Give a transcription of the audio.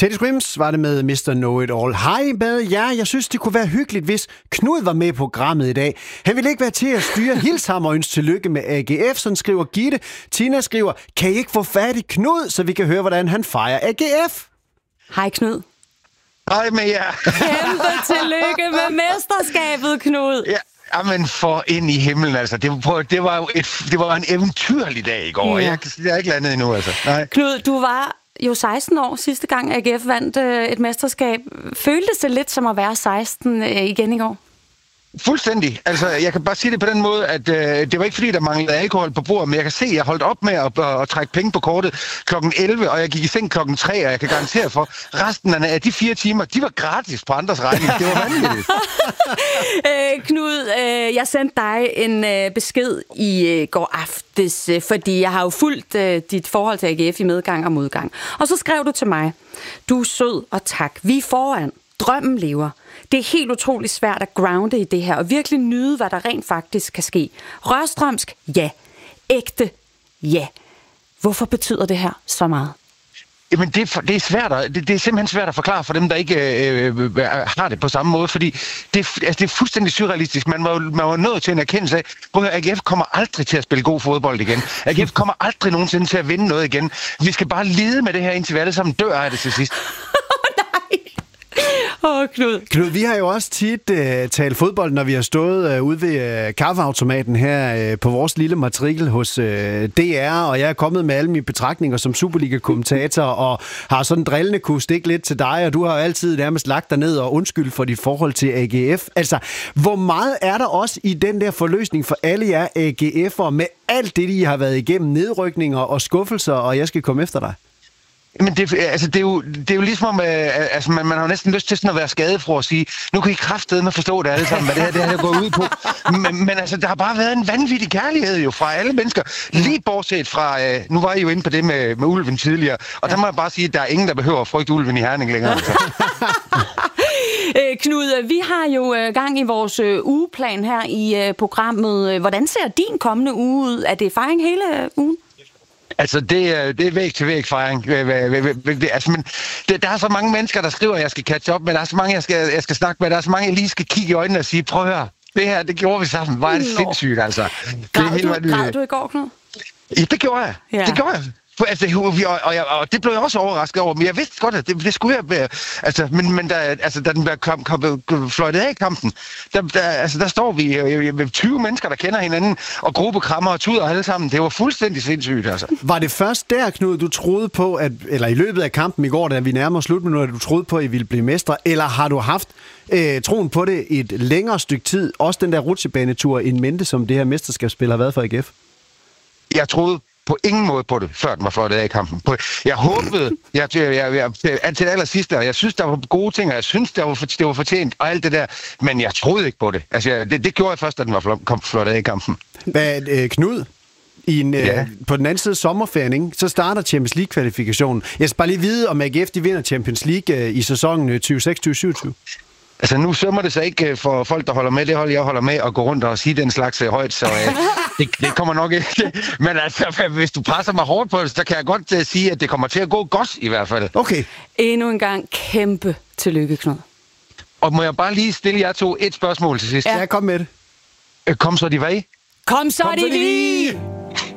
Teddy Swims var det med Mr. Know-It-All. Hej med jer. Jeg synes, det kunne være hyggeligt, hvis Knud var med i programmet i dag. Han ville ikke være til at styre. Hils ham og ønske tillykke med AGF, sådan skriver Gitte. Tina skriver, kan I ikke få fat i Knud, så vi kan høre, hvordan han fejrer AGF? Hej Knud. Hej med jer. Kæmpe tillykke med mesterskabet, Knud. Ja. Jamen for ind i himlen, altså. Det var en eventyrlig dag i går. Ja. Jeg er ikke landet endnu, altså. Nej. Knud, du var jo 16 år sidste gang AGF vandt et mesterskab. Føltes det lidt som at være 16 igen i går? Fuldstændig. Altså, jeg kan bare sige det på den måde, at det var ikke fordi, der manglede alkohol på bordet, men jeg kan se, at jeg holdt op med at trække penge på kortet kl. 11, og jeg gik i seng kl. 3, og jeg kan garantere for, resten af de 4 timer, de var gratis på andres regning. Det var vanvittigt. Knud, jeg sendte dig en besked i går aftes, fordi jeg har jo fulgt dit forhold til AGF i medgang og modgang. Og så skrev du til mig, du er sød og tak, vi er foran, drømmen lever. Det er helt utroligt svært at grounde i det her, og virkelig nyde, hvad der rent faktisk kan ske. Rørstrømsk? Ja. Ægte? Ja. Hvorfor betyder det her så meget? Jamen, det er svært det er simpelthen svært at forklare for dem, der ikke har det på samme måde, fordi det er fuldstændig surrealistisk. Man var nået til en erkendelse af, at AGF kommer aldrig til at spille god fodbold igen. AGF kommer aldrig nogensinde til at vinde noget igen. Vi skal bare lide med det her, indtil vi alle sammen dør af det til sidst. Knud, vi har jo også tit talt fodbold, når vi har stået ude ved kaffeautomaten her på vores lille matrikel hos DR, og jeg er kommet med alle mine betragtninger som Superliga-kommentator, og har sådan drillende kunne stikke lidt til dig, og du har jo altid nærmest lagt dig ned og undskyld for dit forhold til AGF. Altså, hvor meget er der også i den der forløsning for alle jer AGF'ere med alt det, I har været igennem, nedrykninger og skuffelser, og jeg skal komme efter dig? Men det er jo ligesom om, man har jo næsten lyst til sådan at være skadefri og sige, nu kan I kraftedeme forstå det alle sammen, hvad det her går ud på. Men altså, der har bare været en vanvittig kærlighed jo fra alle mennesker, lige bortset fra, nu var I jo inde på det med ulven tidligere, og der må jeg bare sige, at der er ingen, der behøver at frygte ulven i Herning længere. Altså. Knud, vi har jo gang i vores ugeplan her i programmet. Hvordan ser din kommende uge ud? Er det fejring hele ugen? Altså, det er væg til væg fejring. Altså, men der er så mange mennesker, der skriver, at jeg skal catch up, men der er så mange, jeg skal snakke med. Der er så mange, jeg lige skal kigge i øjnene og sige, prøv at høre, det her, det gjorde vi sammen. Hvor er det sindssygt, altså. Græd du i går, Knud? Ja, det gjorde jeg. Ja. Det gjorde jeg. Altså, og det blev jeg også overrasket over, men jeg vidste godt, at det skulle jeg. Altså, men da den blev fløjtet af i kampen, der står vi 20 mennesker, der kender hinanden, og gruppekrammer og tuder alle sammen. Det var fuldstændig sindssygt, altså. Var det først der, Knud, du troede på, eller i løbet af kampen i går, da vi nærmer slutminutter, at du troede på, at I ville blive mestre, eller har du haft troen på det et længere stykke tid, også den der rutsjebanetur in mente, som det her mesterskabsspil har været for AGF? Jeg troede på ingen måde på det, før den var fløjtet af i kampen. Jeg håbede, til allersidst, og jeg synes, der var gode ting, og jeg synes, det var fortjent, og alt det der, men jeg troede ikke på det. Altså, det gjorde jeg først, da den var fløjtet af i kampen. Knud? På den anden side sommerferien, ikke? Så starter Champions League-kvalifikationen. Jeg skal bare lige vide, om AGF de vinder Champions League i sæsonen 2026-2027. Altså, nu sømmer det sig ikke for folk, der holder med det hold, jeg holder med, at gå rundt og sige den slags højt, så det kommer nok ikke. Men altså, hvis du presser mig hårdt på det, så kan jeg godt sige, at det kommer til at gå godt i hvert fald. Okay. Endnu en gang kæmpe tillykke, Knud. Og må jeg bare lige stille jer to et spørgsmål til sidst? Ja, kom med det. Kom så de vej. Kom så de lige!